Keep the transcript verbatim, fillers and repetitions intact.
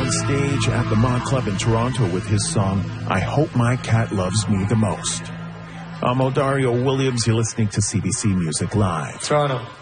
on stage at the Mod Club in Toronto with his song, I Hope My Cat Loves Me the Most. I'm Odario Williams. You're listening to C B C Music Live. Toronto.